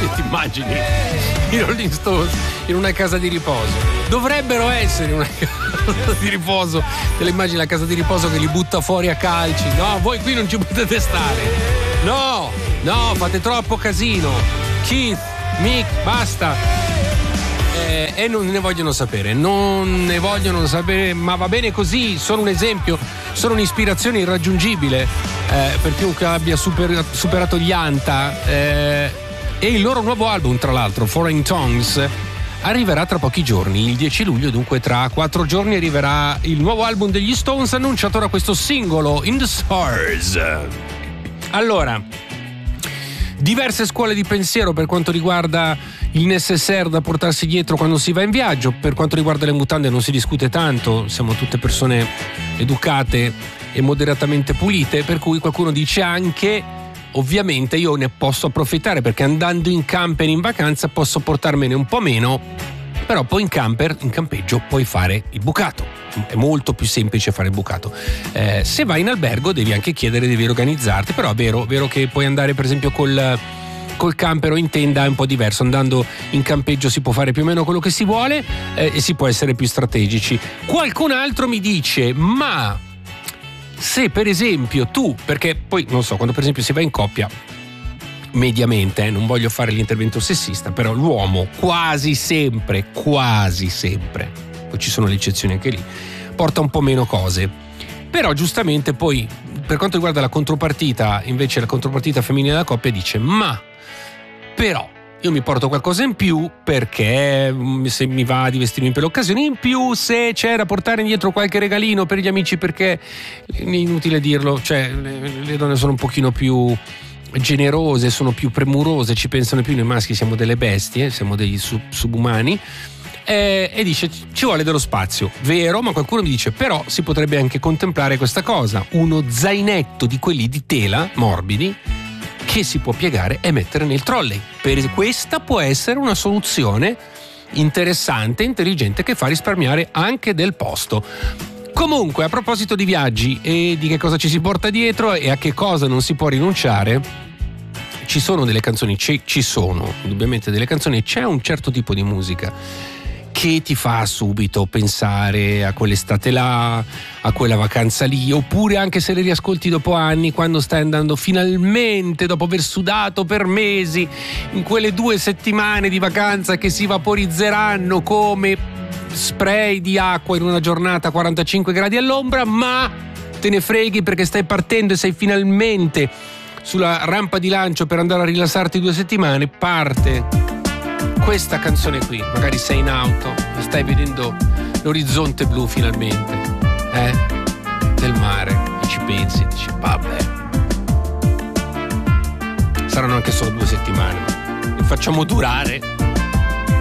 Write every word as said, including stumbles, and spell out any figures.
ti immagini i Rolling Stones in una casa di riposo? Dovrebbero essere in una casa di riposo. Te le immagini la casa di riposo che li butta fuori a calci? No, voi qui non ci potete stare. No, no, fate troppo casino. Keith, Mick, basta. Eh, e non ne vogliono sapere, non ne vogliono sapere, ma va bene così. Sono un esempio, sono un'ispirazione irraggiungibile eh, per chiunque abbia super, superato gli Anta. Eh, e il loro nuovo album, tra l'altro, Foreign Tongues, arriverà tra pochi giorni, il dieci luglio, dunque tra quattro giorni arriverà il nuovo album degli Stones, annunciato da questo singolo In the Stars. Allora, diverse scuole di pensiero per quanto riguarda il necessaire da portarsi dietro quando si va in viaggio. Per quanto riguarda le mutande non si discute tanto, siamo tutte persone educate e moderatamente pulite, per cui qualcuno dice anche, ovviamente io ne posso approfittare perché andando in camper in vacanza posso portarmene un po' meno, però poi in camper, in campeggio puoi fare il bucato, è molto più semplice fare il bucato. Eh, se vai in albergo devi anche chiedere, devi organizzarti, però è vero, vero che puoi andare per esempio col col camper o in tenda è un po' diverso. Andando in campeggio si può fare più o meno quello che si vuole eh, e si può essere più strategici. Qualcun altro mi dice, ma se per esempio tu, perché poi non so, quando per esempio si va in coppia mediamente, eh, non voglio fare l'intervento sessista, però l'uomo quasi sempre, quasi sempre, poi ci sono le eccezioni anche lì, porta un po' meno cose, però giustamente poi per quanto riguarda la contropartita, invece la contropartita femminile della coppia dice, ma però io mi porto qualcosa in più perché se mi va di vestirmi per l'occasione, in più se c'è da portare indietro qualche regalino per gli amici, perché è inutile dirlo, cioè le donne sono un pochino più generose, sono più premurose, ci pensano più, noi maschi siamo delle bestie, siamo degli sub- subumani eh, e dice ci vuole dello spazio, vero, ma qualcuno mi dice però si potrebbe anche contemplare questa cosa, uno zainetto di quelli di tela morbidi che si può piegare e mettere nel trolley. Per questa può essere una soluzione interessante, intelligente, che fa risparmiare anche del posto. Comunque, a proposito di viaggi e di che cosa ci si porta dietro e a che cosa non si può rinunciare, ci sono delle canzoni, ci, ci sono indubbiamente delle canzoni, c'è un certo tipo di musica che ti fa subito pensare a quell'estate là, a quella vacanza lì, oppure anche se le riascolti dopo anni, quando stai andando finalmente, dopo aver sudato per mesi, in quelle due settimane di vacanza che si vaporizzeranno come spray di acqua in una giornata a quarantacinque gradi all'ombra, ma te ne freghi perché stai partendo e sei finalmente sulla rampa di lancio per andare a rilassarti due settimane, parte questa canzone qui, magari sei in auto e stai vedendo l'orizzonte blu finalmente, eh? Del mare, e ci pensi, dici vabbè, saranno anche solo due settimane, ma li facciamo durare.